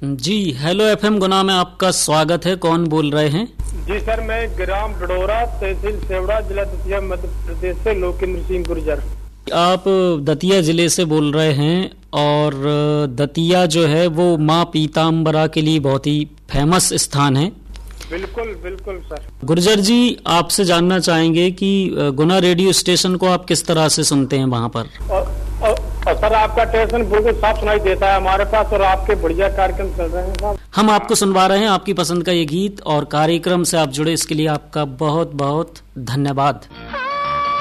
जी hello FM गुना में आपका स्वागत है। कौन बोल रहे हैं? जी सर, मैं ग्राम डडोरा, तहसील सेवड़ा, जिला दतिया, मध्य प्रदेश से लोकेंद्र सिंह गुर्जर। आप दतिया जिले से बोल रहे हैं और दतिया जो है वो माँ पीताम्बरा के लिए बहुत ही फेमस स्थान है। बिल्कुल बिल्कुल सर। गुर्जर जी, आपसे जानना चाहेंगे कि गुना रेडियो स्टेशन को आप किस तरह से सुनते हैं वहाँ पर? और सर, आपका स्टेशन बिल्कुल साफ सुनाई देता है हमारे पास और आपके बढ़िया कार्यक्रम चल रहे हैं साहब। हम आपको सुनवा रहे हैं आपकी पसंद का ये गीत और कार्यक्रम से आप जुड़े इसके लिए आपका बहुत बहुत धन्यवाद।